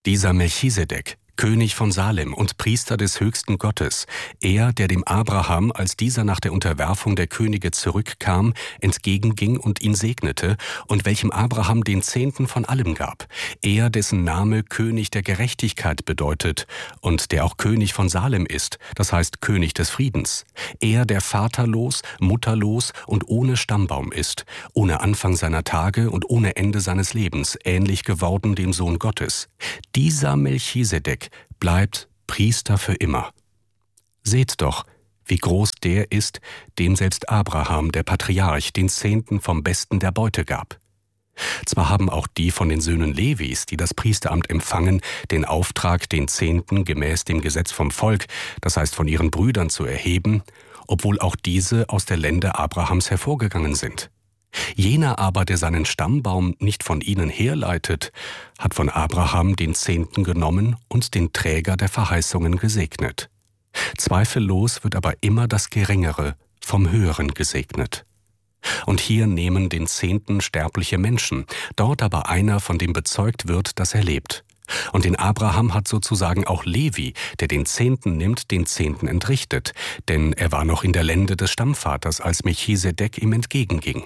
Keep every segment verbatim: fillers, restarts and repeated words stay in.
Dieser Melchisedek, König von Salem und Priester des höchsten Gottes, er, der dem Abraham, als dieser nach der Unterwerfung der Könige zurückkam, entgegenging und ihn segnete und welchem Abraham den Zehnten von allem gab, er, dessen Name König der Gerechtigkeit bedeutet und der auch König von Salem ist, das heißt König des Friedens, er, der vaterlos, mutterlos und ohne Stammbaum ist, ohne Anfang seiner Tage und ohne Ende seines Lebens, ähnlich geworden dem Sohn Gottes. Dieser Melchisedek bleibt Priester für immer. Seht doch, wie groß der ist, dem selbst Abraham, der Patriarch, den Zehnten vom Besten der Beute gab. Zwar haben auch die von den Söhnen Levis, die das Priesteramt empfangen, den Auftrag, den Zehnten gemäß dem Gesetz vom Volk, das heißt von ihren Brüdern zu erheben, obwohl auch diese aus der Lände Abrahams hervorgegangen sind. Jener aber, der seinen Stammbaum nicht von ihnen herleitet, hat von Abraham den Zehnten genommen und den Träger der Verheißungen gesegnet. Zweifellos wird aber immer das Geringere vom Höheren gesegnet. Und hier nehmen den Zehnten sterbliche Menschen, dort aber einer, von dem bezeugt wird, dass er lebt. Und den Abraham hat sozusagen auch Levi, der den Zehnten nimmt, den Zehnten entrichtet, denn er war noch in der Lände des Stammvaters, als Melchisedek ihm entgegenging.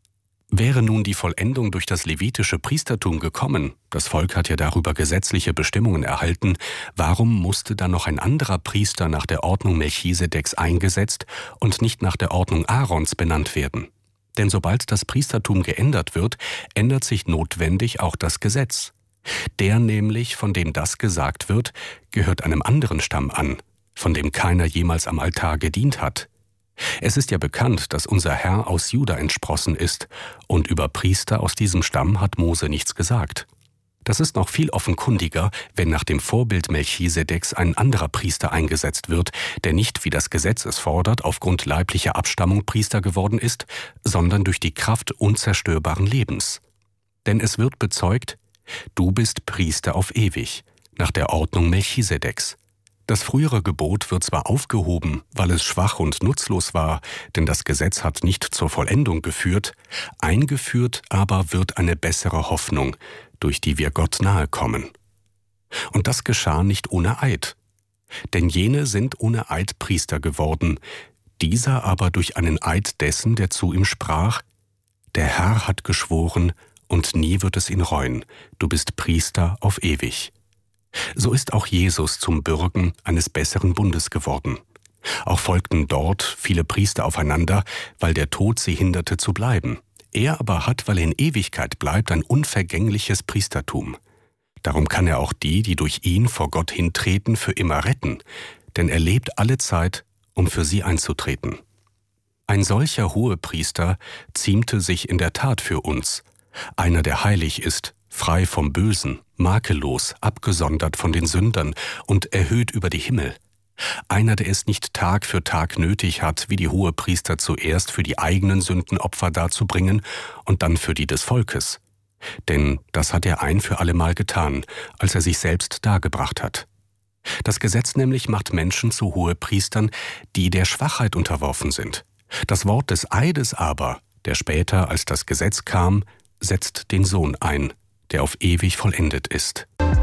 Wäre nun die Vollendung durch das levitische Priestertum gekommen, das Volk hat ja darüber gesetzliche Bestimmungen erhalten, warum musste dann noch ein anderer Priester nach der Ordnung Melchisedeks eingesetzt und nicht nach der Ordnung Aarons benannt werden? Denn sobald das Priestertum geändert wird, ändert sich notwendig auch das Gesetz. Der nämlich, von dem das gesagt wird, gehört einem anderen Stamm an, von dem keiner jemals am Altar gedient hat. Es ist ja bekannt, dass unser Herr aus Juda entsprossen ist, und über Priester aus diesem Stamm hat Mose nichts gesagt. Das ist noch viel offenkundiger, wenn nach dem Vorbild Melchisedeks ein anderer Priester eingesetzt wird, der nicht, wie das Gesetz es fordert, aufgrund leiblicher Abstammung Priester geworden ist, sondern durch die Kraft unzerstörbaren Lebens. Denn es wird bezeugt, du bist Priester auf ewig, nach der Ordnung Melchisedeks. Das frühere Gebot wird zwar aufgehoben, weil es schwach und nutzlos war, denn das Gesetz hat nicht zur Vollendung geführt, eingeführt aber wird eine bessere Hoffnung, durch die wir Gott nahe kommen. Und das geschah nicht ohne Eid. Denn jene sind ohne Eid Priester geworden, dieser aber durch einen Eid dessen, der zu ihm sprach, der Herr hat geschworen, und nie wird es ihn reuen, du bist Priester auf ewig. So ist auch Jesus zum Bürgen eines besseren Bundes geworden. Auch folgten dort viele Priester aufeinander, weil der Tod sie hinderte zu bleiben. Er aber hat, weil er in Ewigkeit bleibt, ein unvergängliches Priestertum. Darum kann er auch die, die durch ihn vor Gott hintreten, für immer retten, denn er lebt alle Zeit, um für sie einzutreten. Ein solcher Hohepriester ziemte sich in der Tat für uns, einer, der heilig ist, frei vom Bösen, makellos, abgesondert von den Sündern und erhöht über die Himmel. Einer, der es nicht Tag für Tag nötig hat, wie die Hohepriester zuerst für die eigenen Sünden Opfer darzubringen und dann für die des Volkes. Denn das hat er ein für allemal getan, als er sich selbst dargebracht hat. Das Gesetz nämlich macht Menschen zu Hohepriestern, die der Schwachheit unterworfen sind. Das Wort des Eides aber, der später als das Gesetz kam, setzt den Sohn ein, der auf ewig vollendet ist.